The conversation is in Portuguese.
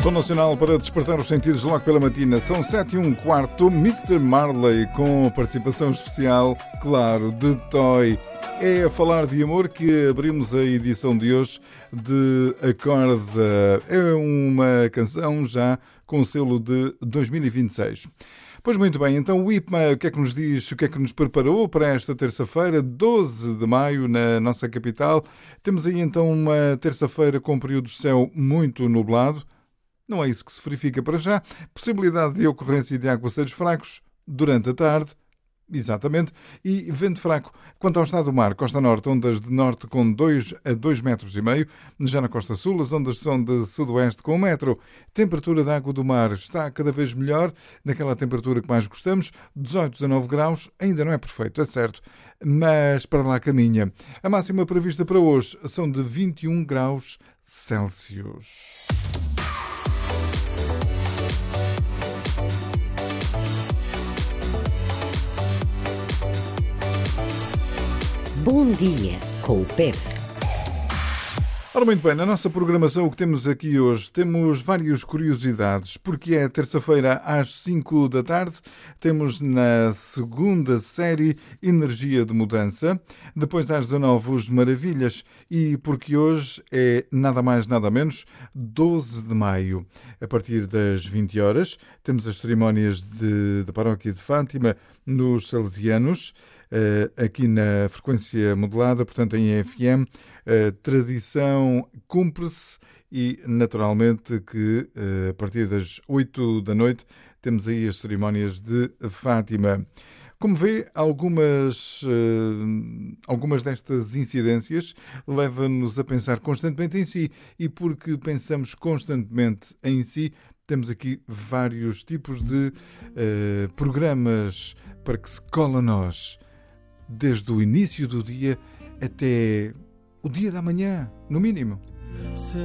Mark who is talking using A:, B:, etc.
A: Som nacional para despertar os sentidos logo pela matina. São 7h15, Mr. Marley com participação especial, claro, de Toy. É a falar de amor que abrimos a edição de hoje de Acorda. É uma canção já com selo de 2026. Pois muito bem, então o IPMA, o que é que nos diz, o que é que nos preparou para esta terça-feira, 12 de maio, na nossa capital? Temos aí então uma terça-feira com um período de céu muito nublado. Não é isso que se verifica para já. Possibilidade de ocorrência de aguaceiros fracos durante a tarde. Exatamente. E vento fraco. Quanto ao estado do mar, costa norte, ondas de norte com 2 a 2,5 metros. Já na costa sul, as ondas são de sudoeste com 1 metro. Temperatura da água do mar está cada vez melhor, naquela temperatura que mais gostamos, 18 a 19 graus. Ainda não é perfeito, é certo, mas para lá caminha. A máxima prevista para hoje são de 21 graus Celsius.
B: Bom dia com o Pepe.
A: Ora, muito bem, na nossa programação o que temos aqui hoje, temos várias curiosidades, porque é terça-feira às 5 da tarde, temos na segunda série Energia de Mudança, depois às 19 os Maravilhas, e porque hoje é nada mais nada menos 12 de maio. A partir das 20 horas temos as cerimónias da Paróquia de Fátima nos Salesianos, aqui na frequência modulada, portanto em FM. A tradição cumpre-se e, naturalmente, que a partir das 8 da noite temos aí as cerimónias de Fátima. Como vê, algumas destas incidências levam-nos a pensar constantemente em si, e porque pensamos constantemente em si, temos aqui vários tipos de programas para que se cola a nós, desde o início do dia até o dia da manhã, no mínimo.